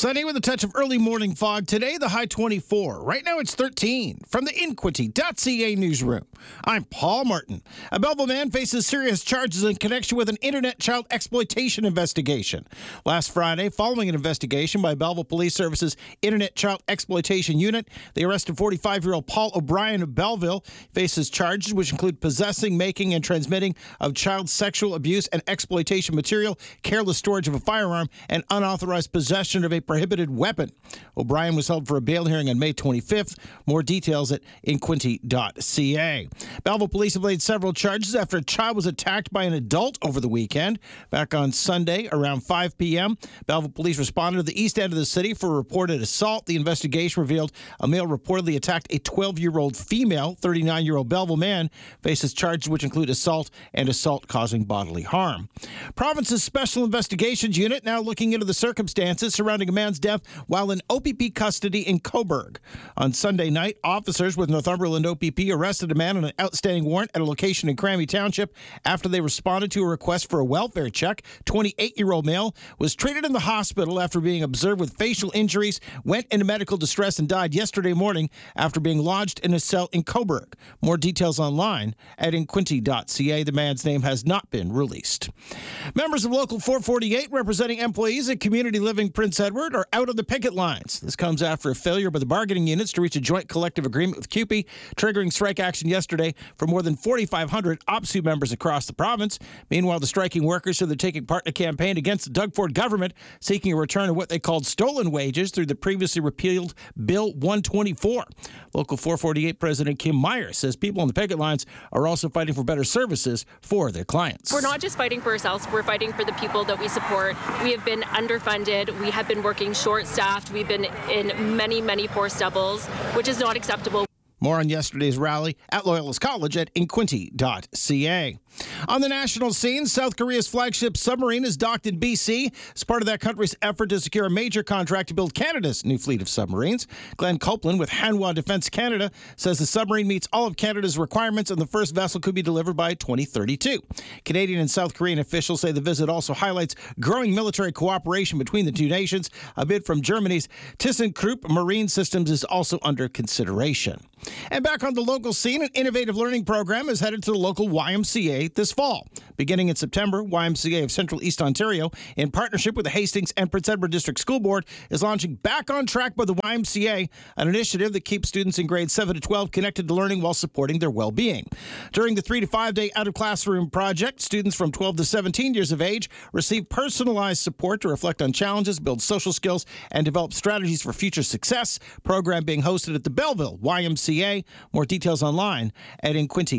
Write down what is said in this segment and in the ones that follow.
Sunny with a touch of early morning fog. Today, the high 24. Right now, it's 13. From the Inquity.ca newsroom, I'm Paul Martin. A Belleville man faces serious charges in connection with an internet child exploitation investigation. Last Friday, following an investigation by Belleville Police Service's Internet Child Exploitation Unit, they arrested 45-year-old Paul O'Brien of Belleville. He faces charges which include possessing, making, and transmitting of child sexual abuse and exploitation material, careless storage of a firearm, and unauthorized possession of a prohibited weapon. O'Brien was held for a bail hearing on May 25th. More details at inquinty.ca. Belleville police have laid several charges after a child was attacked by an adult over the weekend. Back on Sunday around 5 p.m., Belleville police responded to the east end of the city for a reported assault. The investigation revealed a male reportedly attacked a 12-year-old female. 39-year-old Belleville man faces charges which include assault and assault causing bodily harm. Province's Special Investigations Unit now looking into the circumstances surrounding a man's death while in OPP custody in Cobourg. On Sunday night, officers with Northumberland OPP arrested a man on an outstanding warrant at a location in Crammy Township after they responded to a request for a welfare check. 28-year-old male was treated in the hospital after being observed with facial injuries, went into medical distress, and died yesterday morning after being lodged in a cell in Cobourg. More details online at inquinty.ca. The man's name has not been released. Members of Local 448 representing employees at Community Living Prince Edward are out of the picket lines. This comes after a failure by the bargaining units to reach a joint collective agreement with CUPE, triggering strike action yesterday for more than 4,500 OPSEU members across the province. Meanwhile, the striking workers said they're taking part in a campaign against the Doug Ford government, seeking a return of what they called stolen wages through the previously repealed Bill 124. Local 448 President Kim Meyer says people on the picket lines are also fighting for better services for their clients. We're not just fighting for ourselves, we're fighting for the people that we support. We have been underfunded, we have been working short-staffed, we've been in many forced doubles, which is not acceptable. More on yesterday's rally at Loyalist College at inquinty.ca. On the national scene, South Korea's flagship submarine is docked in BC as part of that country's effort to secure a major contract to build Canada's new fleet of submarines. Glenn Copeland with Hanwha Defence Canada says the submarine meets all of Canada's requirements and the first vessel could be delivered by 2032. Canadian and South Korean officials say the visit also highlights growing military cooperation between the two nations. A bid from Germany's ThyssenKrupp Marine Systems is also under consideration. And back on the local scene, an innovative learning program is headed to the local YMCA this fall. Beginning in September, YMCA of Central East Ontario, in partnership with the Hastings and Prince Edward District School Board, is launching Back on Track by the YMCA, an initiative that keeps students in grades 7 to 12 connected to learning while supporting their well-being. During the 3 to 5 day out-of-classroom project, students from 12 to 17 years of age receive personalized support to reflect on challenges, build social skills, and develop strategies for future success. Program being hosted at the Belleville YMCA. More details online at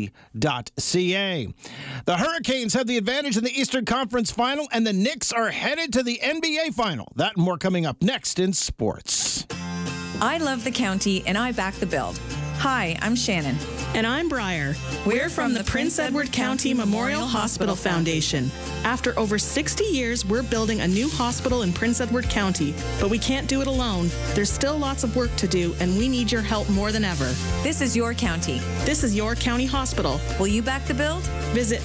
inquinty.ca. The Hurricanes have the advantage in the Eastern Conference Final, and the Knicks are headed to the NBA Final. That and more coming up next in sports. I love the county, and I back the build. Hi, I'm Shannon. And I'm Briar. We're from the Prince Edward County Memorial Hospital Foundation. After over 60 years, we're building a new hospital in Prince Edward County, but we can't do it alone. There's still lots of work to do, and we need your help more than ever. This is your county. This is your county hospital. Will you back the build? Visit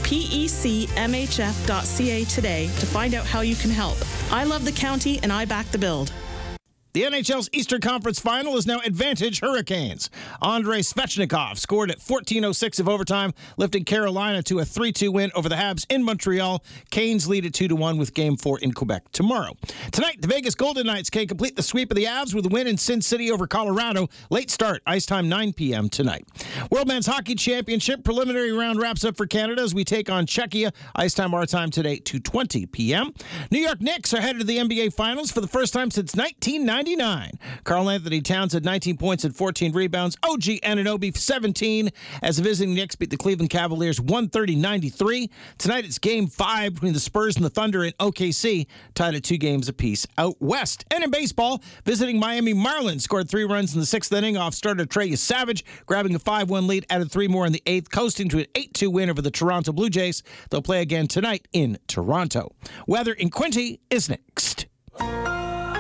pecmhf.ca today to find out how you can help. I love the county, and I back the build. The NHL's Eastern Conference Final is now advantage Hurricanes. Andrei Svechnikov scored at 14:06 of overtime, lifting Carolina to a 3-2 win over the Habs in Montreal. Canes lead at 2-1 with Game 4 in Quebec tomorrow. Tonight, the Vegas Golden Knights can complete the sweep of the Avs with a win in Sin City over Colorado. Late start, ice time 9 p.m. tonight. World Men's Hockey Championship preliminary round wraps up for Canada as we take on Czechia. Ice time our time today, 2:20 p.m. New York Knicks are headed to the NBA Finals for the first time since 1999. Karl Anthony Towns had 19 points and 14 rebounds. OG Anunoby 17 as the visiting Knicks beat the Cleveland Cavaliers 130-93. Tonight it's Game 5 between the Spurs and the Thunder in OKC, tied at 2 games apiece out west. And in baseball, visiting Miami Marlins scored 3 runs in the 6th inning off starter Trey Savage, grabbing a 5-1 lead, added 3 more in the 8th, coasting to an 8-2 win over the Toronto Blue Jays. They'll play again tonight in Toronto. Weather in Quinty is next.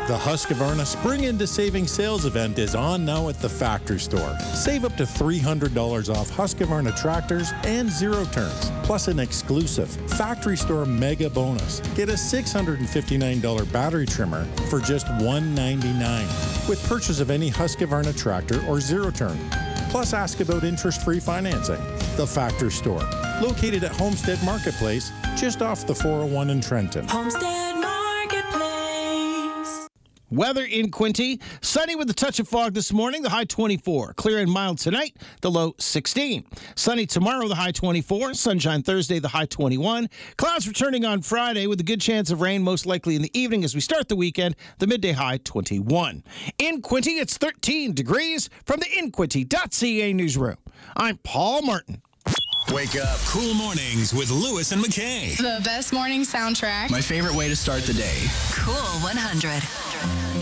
The Husqvarna Spring Into Savings Sales event is on now at the Factory Store. Save up to $300 off Husqvarna tractors and zero turns, plus an exclusive Factory Store mega bonus. Get a $659 battery trimmer for just $199 with purchase of any Husqvarna tractor or zero turn. Plus, ask about interest-free financing. The Factory Store, located at Homestead Marketplace, just off the 401 in Trenton. Homestead Marketplace. Weather in Quinte, sunny with a touch of fog this morning, the high 24. Clear and mild tonight, the low 16. Sunny tomorrow, the high 24. Sunshine Thursday, the high 21. Clouds returning on Friday with a good chance of rain, most likely in the evening as we start the weekend, the midday high 21. In Quinte, it's 13 degrees from the InQuinte.ca newsroom. I'm Paul Martin. Wake up. Cool mornings with Lewis and McKay. The best morning soundtrack. My favorite way to start the day. Cool 100.